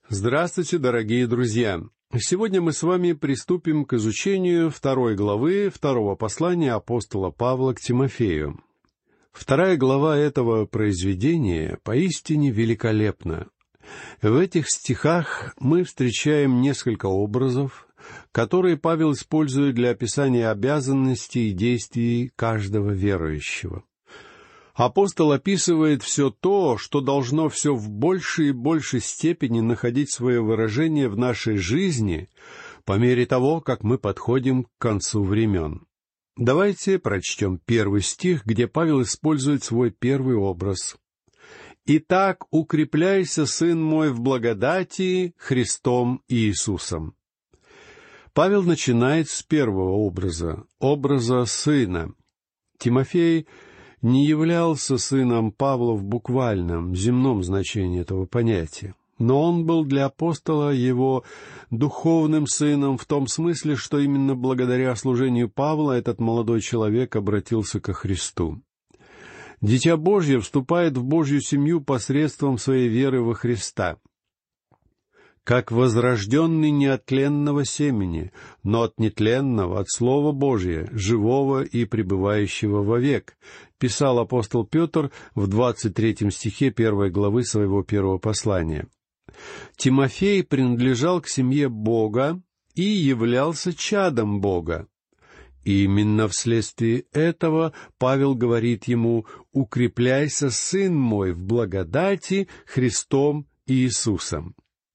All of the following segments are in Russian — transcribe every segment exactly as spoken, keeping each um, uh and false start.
Здравствуйте, дорогие друзья! Сегодня мы с вами приступим к изучению второй главы второго послания апостола Павла к Тимофею. Вторая глава этого произведения поистине великолепна. В этих стихах мы встречаем несколько образов, которые Павел использует для описания обязанностей и действий каждого верующего. Апостол описывает все то, что должно все в большей и большей степени находить свое выражение в нашей жизни по мере того, как мы подходим к концу времен. Давайте прочтем первый стих, где Павел использует свой первый образ. «Итак, укрепляйся, сын мой, в благодати Христом Иисусом». Павел начинает с первого образа, образа сына. Тимофей не являлся сыном Павла в буквальном, земном значении этого понятия, но он был для апостола его духовным сыном в том смысле, что именно благодаря служению Павла этот молодой человек обратился ко Христу. Дитя Божье вступает в Божью семью посредством своей веры во Христа, как возрожденный не от тленного семени, но от нетленного, от Слова Божия, живого и пребывающего вовек, писал апостол Петр в двадцать третьем стихе первой главы своего первого послания. Тимофей принадлежал к семье Бога и являлся чадом Бога. И именно вследствие этого Павел говорит ему: «Укрепляйся, сын мой, в благодати Христом Иисусом».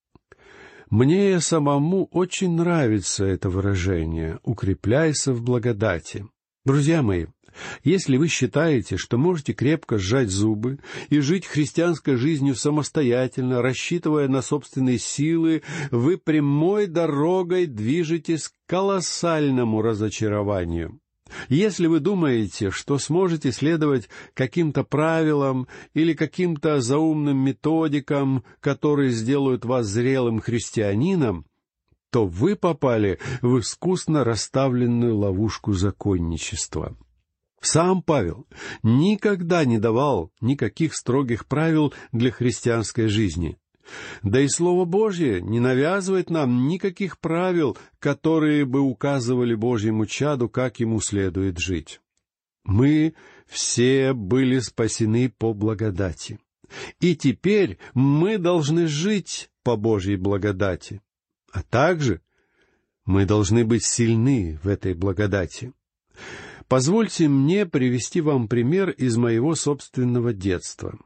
Мне самому очень нравится это выражение «укрепляйся в благодати». Друзья мои, если вы считаете, что можете крепко сжать зубы и жить христианской жизнью самостоятельно, рассчитывая на собственные силы, вы прямой дорогой движетесь к колоссальному разочарованию. Если вы думаете, что сможете следовать каким-то правилам или каким-то заумным методикам, которые сделают вас зрелым христианином, то вы попали в искусно расставленную ловушку законничества. Сам Павел никогда не давал никаких строгих правил для христианской жизни. Да и Слово Божье не навязывает нам никаких правил, которые бы указывали Божьему чаду, как ему следует жить. Мы все были спасены по благодати. И теперь мы должны жить по Божьей благодати. А также мы должны быть сильны в этой благодати. Позвольте мне привести вам пример из моего собственного детства.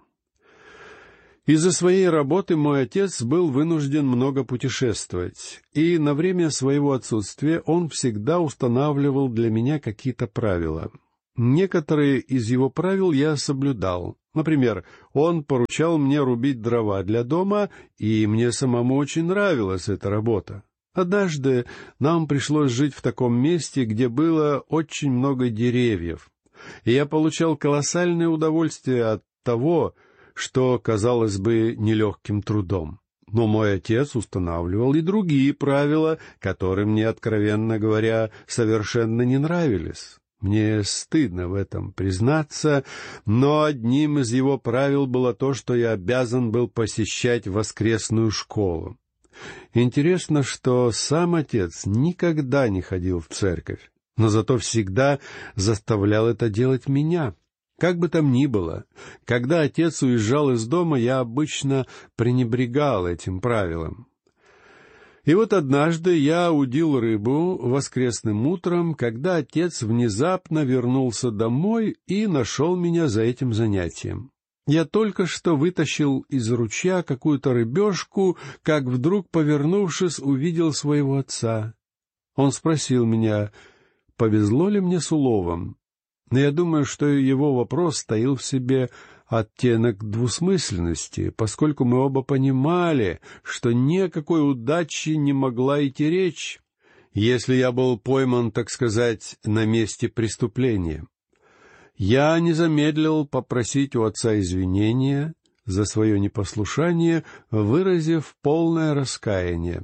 Из-за своей работы мой отец был вынужден много путешествовать, и на время своего отсутствия он всегда устанавливал для меня какие-то правила. Некоторые из его правил я соблюдал. Например, он поручал мне рубить дрова для дома, и мне самому очень нравилась эта работа. Однажды нам пришлось жить в таком месте, где было очень много деревьев, и я получал колоссальное удовольствие от того, что, казалось бы, нелегким трудом. Но мой отец устанавливал и другие правила, которые мне, откровенно говоря, совершенно не нравились. Мне стыдно в этом признаться, но одним из его правил было то, что я обязан был посещать воскресную школу. Интересно, что сам отец никогда не ходил в церковь, но зато всегда заставлял это делать меня. Как бы там ни было, когда отец уезжал из дома, я обычно пренебрегал этим правилом. И вот однажды я удил рыбу воскресным утром, когда отец внезапно вернулся домой и нашел меня за этим занятием. Я только что вытащил из ручья какую-то рыбешку, как вдруг, повернувшись, увидел своего отца. Он спросил меня, повезло ли мне с уловом. Но я думаю, что его вопрос таил в себе оттенок двусмысленности, поскольку мы оба понимали, что ни о какой удаче не могла идти речь, если я был пойман, так сказать, на месте преступления. Я не замедлил попросить у отца извинения за свое непослушание, выразив полное раскаяние.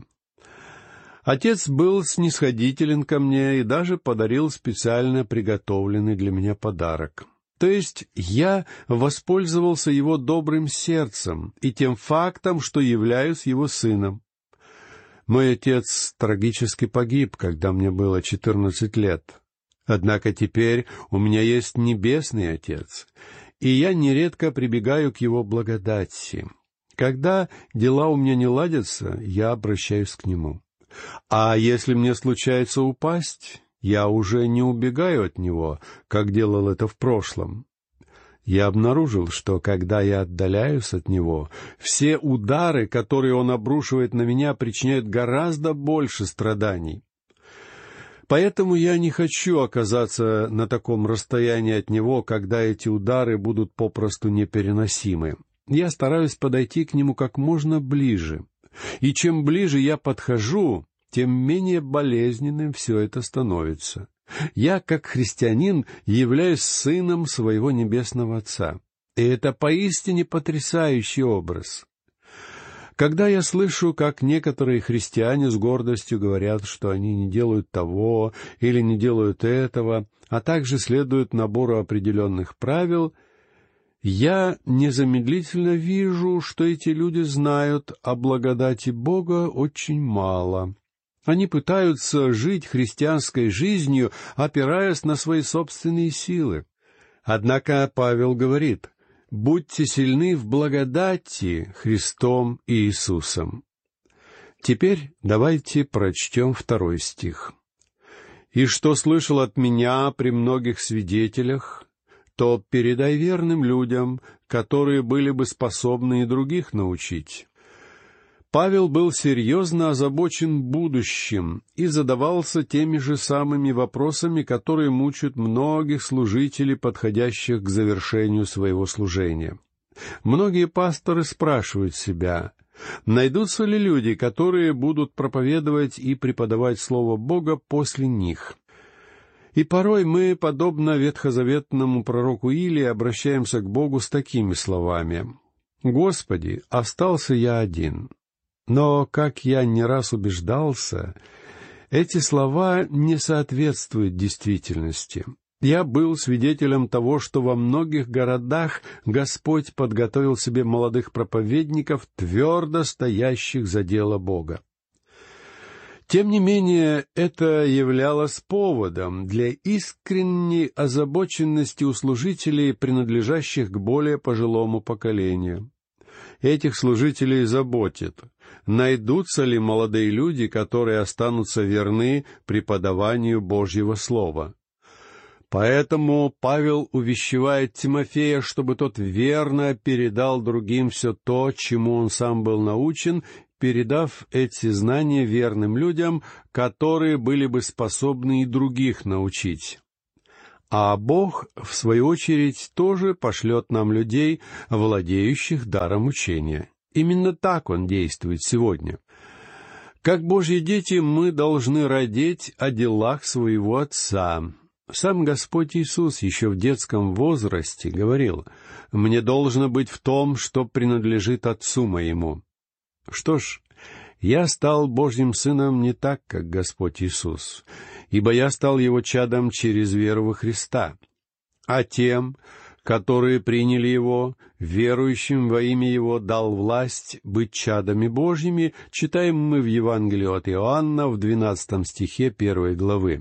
Отец был снисходителен ко мне и даже подарил специально приготовленный для меня подарок. То есть я воспользовался его добрым сердцем и тем фактом, что являюсь его сыном. Мой отец трагически погиб, когда мне было четырнадцать лет. Однако теперь у меня есть небесный Отец, и я нередко прибегаю к его благодати. Когда дела у меня не ладятся, я обращаюсь к нему. А если мне случается упасть, я уже не убегаю от него, как делал это в прошлом. Я обнаружил, что когда я отдаляюсь от него, все удары, которые он обрушивает на меня, причиняют гораздо больше страданий. Поэтому я не хочу оказаться на таком расстоянии от него, когда эти удары будут попросту непереносимы. Я стараюсь подойти к нему как можно ближе. И чем ближе я подхожу, тем менее болезненным все это становится. Я, как христианин, являюсь сыном своего Небесного Отца. И это поистине потрясающий образ. Когда я слышу, как некоторые христиане с гордостью говорят, что они не делают того или не делают этого, а также следуют набору определенных правил, я незамедлительно вижу, что эти люди знают о благодати Бога очень мало. Они пытаются жить христианской жизнью, опираясь на свои собственные силы. Однако Павел говорит: «Будьте сильны в благодати Христом и Иисусом». Теперь давайте прочтем второй стих. «И что слышал от меня при многих свидетелях, то передай верным людям, которые были бы способны и других научить». Павел был серьезно озабочен будущим и задавался теми же самыми вопросами, которые мучают многих служителей, подходящих к завершению своего служения. Многие пасторы спрашивают себя, найдутся ли люди, которые будут проповедовать и преподавать Слово Бога после них. И порой мы, подобно ветхозаветному пророку Илии, обращаемся к Богу с такими словами: «Господи, остался я один». Но, как я не раз убеждался, эти слова не соответствуют действительности. Я был свидетелем того, что во многих городах Господь подготовил себе молодых проповедников, твердо стоящих за дело Бога. Тем не менее, это являлось поводом для искренней озабоченности у служителей, принадлежащих к более пожилому поколению. Этих служителей заботит, найдутся ли молодые люди, которые останутся верны преподаванию Божьего Слова. Поэтому Павел увещевает Тимофея, чтобы тот верно передал другим все то, чему он сам был научен, передав эти знания верным людям, которые были бы способны и других научить. А Бог, в свою очередь, тоже пошлет нам людей, владеющих даром учения. Именно так Он действует сегодня. Как Божьи дети мы должны радеть о делах своего Отца. Сам Господь Иисус еще в детском возрасте говорил: «Мне должно быть в том, что принадлежит Отцу моему». Что ж, я стал Божьим сыном не так, как Господь Иисус, ибо я стал Его чадом через веру во Христа. А тем, которые приняли Его, верующим во имя Его дал власть быть чадами Божьими, читаем мы в Евангелии от Иоанна в двенадцатом стихе первой главы.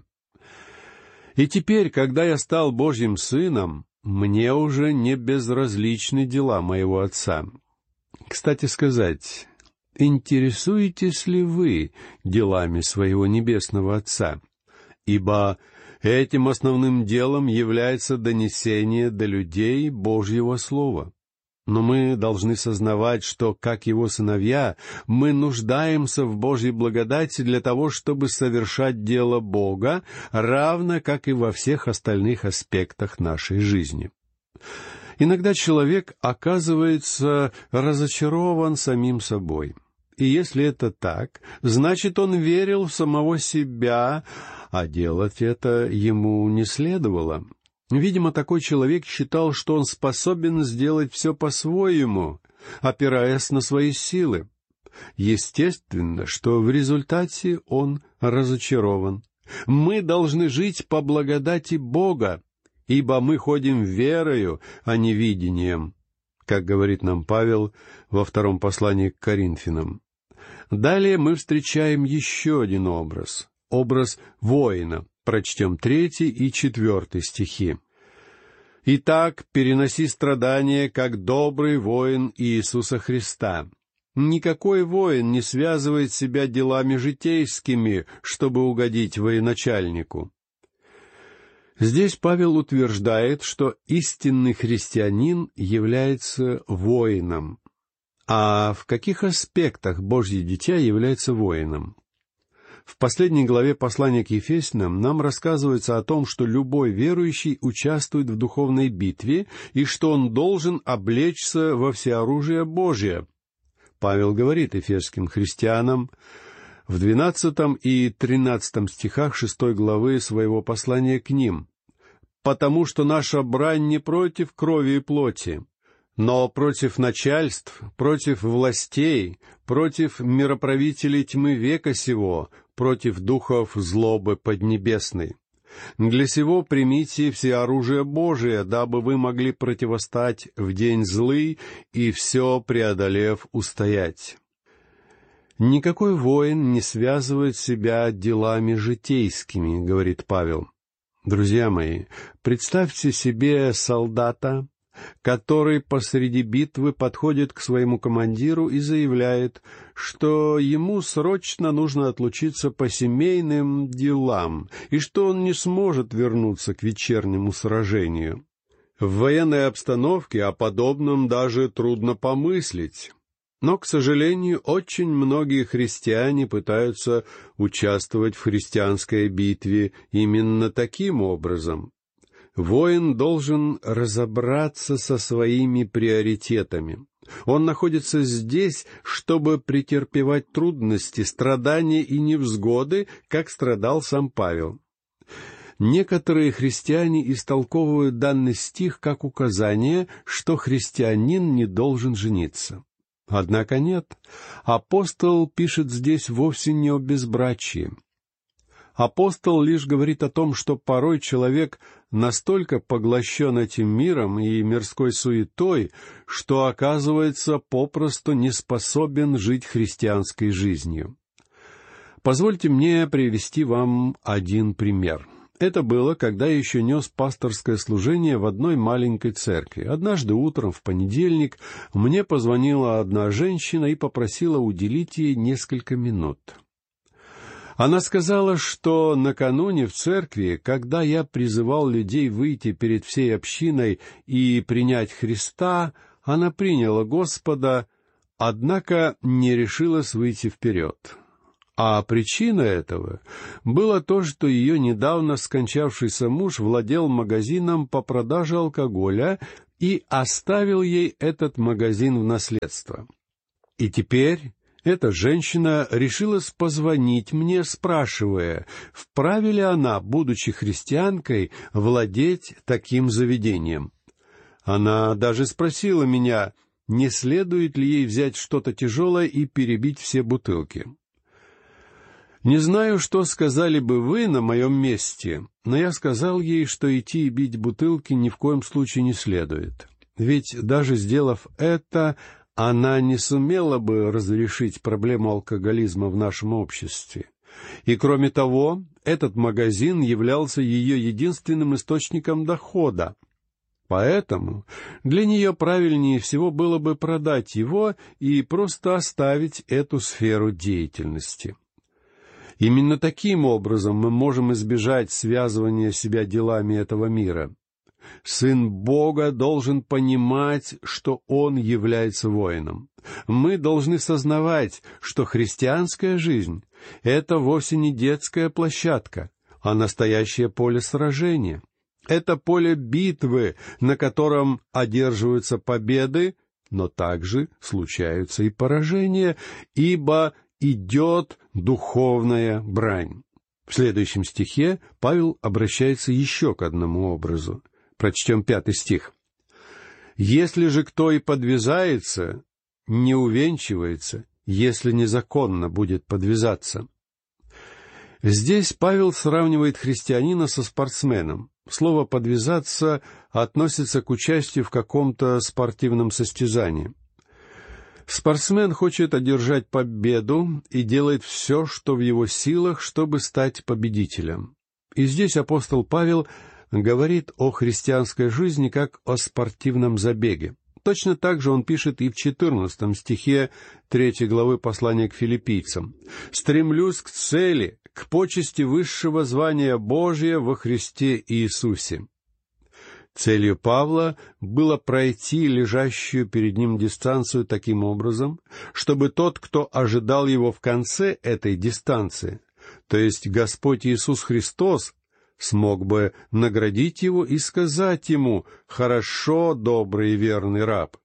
И теперь, когда я стал Божьим сыном, мне уже не безразличны дела моего Отца. Кстати сказать, интересуетесь ли вы делами своего Небесного Отца? Ибо этим основным делом является донесение до людей Божьего Слова. Но мы должны сознавать, что, как Его сыновья, мы нуждаемся в Божьей благодати для того, чтобы совершать дело Бога, равно как и во всех остальных аспектах нашей жизни. Иногда человек оказывается разочарован самим собой. И если это так, значит, он верил в самого себя, а делать это ему не следовало. Видимо, такой человек считал, что он способен сделать все по-своему, опираясь на свои силы. Естественно, что в результате он разочарован. Мы должны жить по благодати Бога, ибо мы ходим верою, а не видением», как говорит нам Павел во втором послании к Коринфянам. Далее мы встречаем еще один образ, образ воина. Прочтем третий и четвертый стихи. «Итак, переноси страдания, как добрый воин Иисуса Христа. Никакой воин не связывает себя делами житейскими, чтобы угодить военачальнику». Здесь Павел утверждает, что истинный христианин является воином. А в каких аспектах Божье дитя является воином? В последней главе послания к Ефесянам нам рассказывается о том, что любой верующий участвует в духовной битве и что он должен облечься во всеоружие Божие. Павел говорит эфесским христианам в двенадцатом и тринадцатом стихах шестой главы своего послания к ним: «Потому что наша брань не против крови и плоти, но против начальств, против властей, против мироправителей тьмы века сего, против духов злобы поднебесной. Для сего примите все оружие Божие, дабы вы могли противостать в день злый и все преодолев устоять». «Никакой воин не связывает себя делами житейскими», — говорит Павел. Друзья мои, представьте себе солдата, который посреди битвы подходит к своему командиру и заявляет, что ему срочно нужно отлучиться по семейным делам и что он не сможет вернуться к вечернему сражению. В военной обстановке о подобном даже трудно помыслить. Но, к сожалению, очень многие христиане пытаются участвовать в христианской битве именно таким образом. Воин должен разобраться со своими приоритетами. Он находится здесь, чтобы претерпевать трудности, страдания и невзгоды, как страдал сам Павел. Некоторые христиане истолковывают данный стих как указание, что христианин не должен жениться. Однако нет, апостол пишет здесь вовсе не о безбрачии. Апостол лишь говорит о том, что порой человек настолько поглощен этим миром и мирской суетой, что оказывается попросту не способен жить христианской жизнью. Позвольте мне привести вам один пример. Это было, когда я еще нес пасторское служение в одной маленькой церкви. Однажды утром, в понедельник, мне позвонила одна женщина и попросила уделить ей несколько минут. Она сказала, что накануне в церкви, когда я призывал людей выйти перед всей общиной и принять Христа, она приняла Господа, однако не решилась выйти вперед. А причина этого было то, что ее недавно скончавшийся муж владел магазином по продаже алкоголя и оставил ей этот магазин в наследство. И теперь эта женщина решилась позвонить мне, спрашивая, вправе ли она, будучи христианкой, владеть таким заведением. Она даже спросила меня, не следует ли ей взять что-то тяжелое и перебить все бутылки. Не знаю, что сказали бы вы на моем месте, но я сказал ей, что идти и бить бутылки ни в коем случае не следует. Ведь даже сделав это, она не сумела бы разрешить проблему алкоголизма в нашем обществе. И кроме того, этот магазин являлся ее единственным источником дохода. Поэтому для нее правильнее всего было бы продать его и просто оставить эту сферу деятельности. Именно таким образом мы можем избежать связывания себя делами этого мира. Сын Бога должен понимать, что Он является воином. Мы должны сознавать, что христианская жизнь — это вовсе не детская площадка, а настоящее поле сражения. Это поле битвы, на котором одерживаются победы, но также случаются и поражения, ибо идет духовная брань. В следующем стихе Павел обращается еще к одному образу. Прочтем пятый стих. «Если же кто и подвязается, не увенчивается, если незаконно будет подвязаться». Здесь Павел сравнивает христианина со спортсменом. Слово «подвязаться» относится к участию в каком-то спортивном состязании. Спортсмен хочет одержать победу и делает все, что в его силах, чтобы стать победителем. И здесь апостол Павел говорит о христианской жизни как о спортивном забеге. Точно так же он пишет и в четырнадцатом стихе третьей главы послания к филиппийцам. «Стремлюсь к цели, к почести высшего звания Божия во Христе Иисусе». Целью Павла было пройти лежащую перед ним дистанцию таким образом, чтобы тот, кто ожидал его в конце этой дистанции, то есть Господь Иисус Христос, смог бы наградить его и сказать ему: «Хорошо, добрый и верный раб».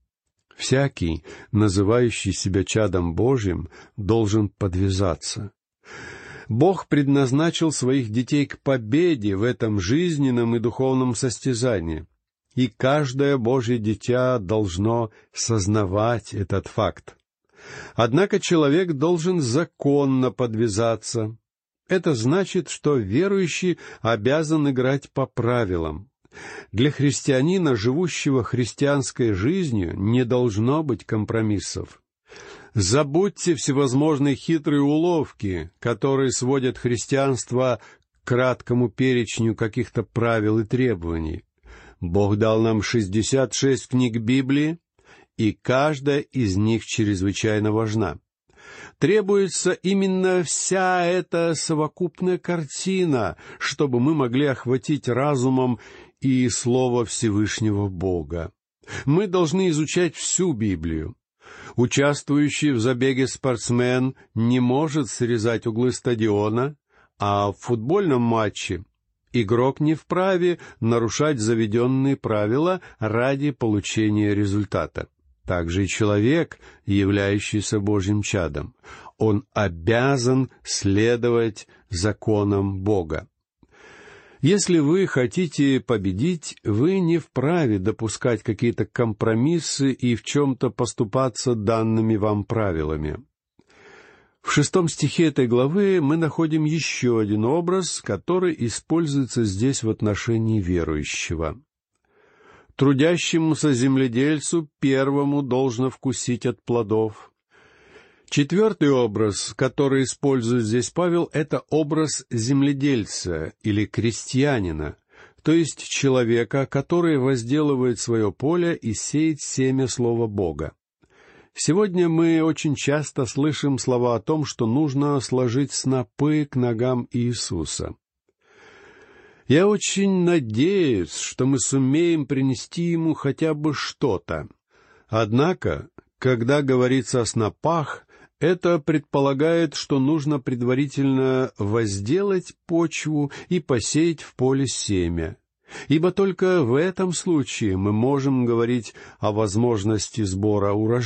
Всякий, называющий себя чадом Божьим, должен подвязаться. Бог предназначил своих детей к победе в этом жизненном и духовном состязании, и каждое Божье дитя должно сознавать этот факт. Однако человек должен законно подвязаться. Это значит, что верующий обязан играть по правилам. Для христианина, живущего христианской жизнью, не должно быть компромиссов. Забудьте всевозможные хитрые уловки, которые сводят христианство к краткому перечню каких-то правил и требований. Бог дал нам шестьдесят шесть книг Библии, и каждая из них чрезвычайно важна. Требуется именно вся эта совокупная картина, чтобы мы могли охватить разумом и Слово Всевышнего Бога. Мы должны изучать всю Библию. Участвующий в забеге спортсмен не может срезать углы стадиона, а в футбольном матче игрок не вправе нарушать заведенные правила ради получения результата. Также и человек, являющийся Божьим чадом, он обязан следовать законам Бога. Если вы хотите победить, вы не вправе допускать какие-то компромиссы и в чем-то поступаться данными вам правилами. В шестом стихе этой главы мы находим еще один образ, который используется здесь в отношении верующего. Трудящемуся земледельцу первому должно вкусить от плодов. Четвертый образ, который использует здесь Павел, это образ земледельца или крестьянина, то есть человека, который возделывает свое поле и сеет семя Слова Бога. Сегодня мы очень часто слышим слова о том, что нужно сложить снопы к ногам Иисуса. Я очень надеюсь, что мы сумеем принести Ему хотя бы что-то. Однако, когда говорится о снопах, это предполагает, что нужно предварительно возделать почву и посеять в поле семя. Ибо только в этом случае мы можем говорить о возможности сбора урожая.